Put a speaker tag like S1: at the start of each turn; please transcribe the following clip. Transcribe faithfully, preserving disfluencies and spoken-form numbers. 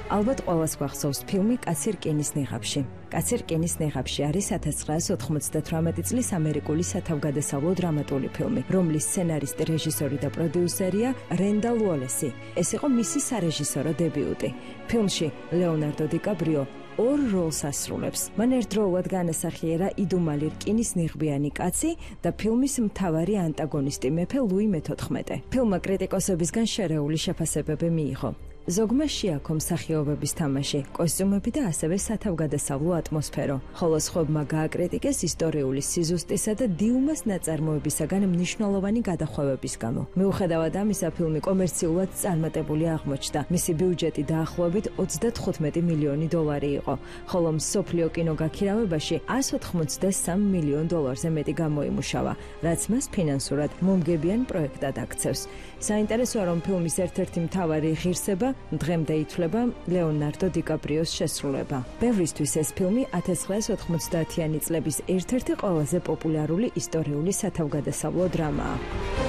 S1: ალბათ ყველას გვახსოვს ფილმი კაცი რკინის ნიღაბში. კაცი რკინის ნიღაბში არის ათას ცხრაასი ოთხმოცდათვრამეტი წლის ამერიკული სათავგადასავლო დრამატული ფილმი, რომლის სცენარისტი, რეჟისორი და პროდიუსერია რენდალ უოლესი. ეს იყო მისი სარეჟისორო დებიუტი. ფილმში ლეონარდო დიკაპრიო ორ როლს ასრულებს. მან ერთდროულად განასახიერა იდუმალი რკინის ნიღბიანი კაცი და ფილმის მთავარი ანტაგონისტი მეფე ლუი მეთოთხმეტე. ფილმმა კრიტიკოსებისგან შერეული შეფასებები მიიღო. ზოგმა შეაქო მსახიობების თამაში, კოსტიუმები და ასევე სათავგადასავლო ატმოსფერო, ხოლო სხვებმა გააკრიტიკეს ისტორიული სიზუსტისა და დიუმას ნაწარმოებისაგან მნიშვნელოვანი გადახვევების გამო. მიუხედავად ამისა, ფილმი კომერციულად წარმატებული აღმოჩნდა. მისი ბიუჯეტი დაახლოებით ოცდათხუთმეტი მილიონი დოლარი იყო, ხოლო მსოფლიო კინოგაქირავებაში εκατს ოთხმოცდასამ მილიონ დოლარზე მეტი გამოიმუშავა, რაც მას ფინანსურად მომგებიან პროექტად აქცევს. საინტერესოა, რომ ფილმის ერთ-ერთი მთავარი ღირსება დღემდე ითვლება ლეონარდო დიკაპრიოს შესრულება. ბევრისთვის ეს ფილმი ათას ცხრაასი ოთხმოცდაათიანი წლების ერთ-ერთი ყველაზე პოპულარული ისტორიული სათავგადასავლო დრამაა.